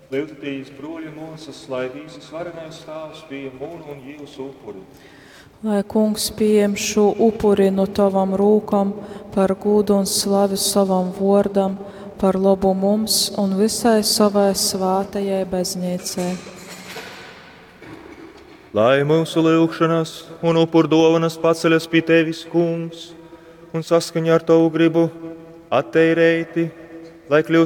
Lietuvijas broļu mūsas, lai visas varenais stāvs pie mūnu un jūsu upuri. Lai Kungs pieņem šo upuri no tavam rūkam par godu un slavu savam vārdam, par labu mums un visai savai svātajai baznīcai. Lai mūsu lūgšanas un upur dāvanas paceļas pie tevis, Kungs, un saskaņā ar tavu gribu atteirēti, lai kļūst